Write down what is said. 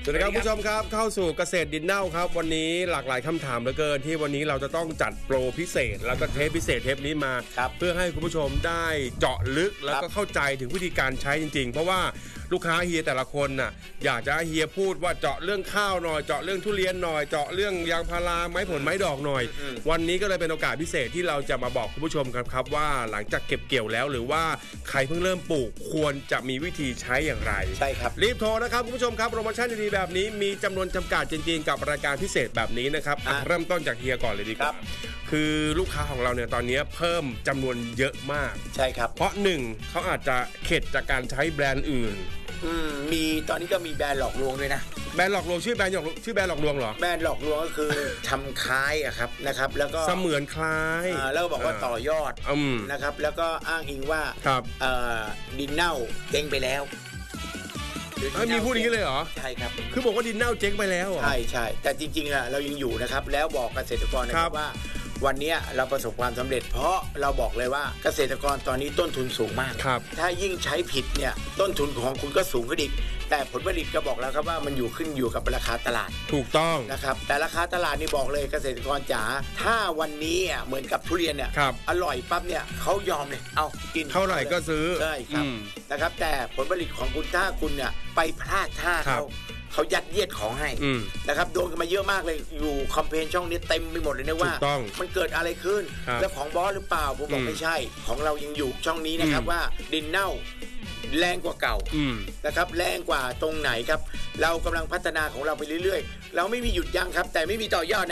สวัสดีครับผู้ชมครับเข้าสู่เกษตรดินเน่าครับวันนี้หลากหลายคำถามเหลือเกินที่วันนี้เราจะต้องจัดโปรพิเศษแล้วก็เทปพิเศษเทปนี้มาเพื่อให้คุณผู้ชมได้เจาะลึกแล้วก็เข้าใจถึงวิธีการใช้จริงๆเพราะว่าลูกค้าเฮียแต่ละคนน่ะอยากจะให้เฮียพูดว่าเจาะเรื่องข้าวหน่อยเจาะเรื่องทุเรียนหน่อยเจาะเรื่องยางพาราไม้ผลไม้ดอกหน่อยวันนี้ก็เลยเป็นโอกาสพิเศษที่เราจะมาบอกคุณผู้ชมครับว่าหลังจากเก็บเกี่ยวแล้วหรือว่าใครเพิ่งเริ่มปลูกควรจะมีวิธีใช้อย่างไรใช่ครับรีบโทรนะครับคุณผู้ชมครับโปรโมชั่นดีๆแบบนี้มีจำนวนจำกัดจริงๆกับรายการพิเศษแบบนี้นะครับเริ่มต้นจากเฮียก่อนเลยดีกว่าคือลูกค้าของเราเนี่ยตอนนี้เพิ่มจำนวนเยอะมากใช่ครับเพราะหนึ่งเขาอาจจะเข็ดจากการใช้แบรนด์อื่นมีตอนนี้ก็มีแบรนด์หลอกลวงด้วยนะแบรนด์หลอกลวงชื่อแบรนด์หลอกลวงเหรอแบรนด์หลอกลวงก็คือทำคล้ายอะครับนะครับแล้วก็เสมือนคล้ายแล้วก็บอกว่าต่อยอดนะครับแล้วก็อ้างอิงว่าดินเน่าเจ๊งไปแล้วมีพูดอย่างนี้เลยเหรอใช่ครับคือบอกว่าดินเน่าเจ๊งไปแล้วเหรอใช่แต่จริงๆอะเรายังอยู่นะครับแล้วบอกเกษตรกรนะครับว่าวันนี้เราประสบความสำเร็จเพราะเราบอกเลยว่าเกษตรกรตอนนี้ต้นทุนสูงมากถ้ายิ่งใช้ผิดเนี่ยต้นทุนของคุณก็สูงขึ้นอีกแต่ผลผลิตก็บอกแล้วครับว่ามันขึ้นอยู่กับราคาตลาดถูกต้องนะครับแต่ราคาตลาดนี่บอกเลยเกษตรกรจ๋าถ้าวันนี้เหมือนกับทุเรียนเนี่ยอร่อยปั๊บเนี่ยเขายอมเลยเอากินเท่าไหร่ก็ซื้อใช่ครับนะครับแต่ผลผลิตของคุณถ้าคุณเนี่ยไปพลาดท่าเขายัดเยียดของให้นะครับโดนกันมาเยอะมากเลยอยู่คอมเพลนช่องนี้เต็มไปหมดเลยนะว่ามันเกิดอะไรขึ้นแล้วของบอสหรือเปล่าผมบอกไม่ใช่ของเรายังอยู่ช่องนี้นะครับว่าดินเน่าแรงกว่าเก่านะครับแรงกว่าตรงไหนครับเรากำลังพัฒนาของเราไปเรื่อยๆเราไม่มีหยุดยั้งครับแต่ไม่มีต่อยอด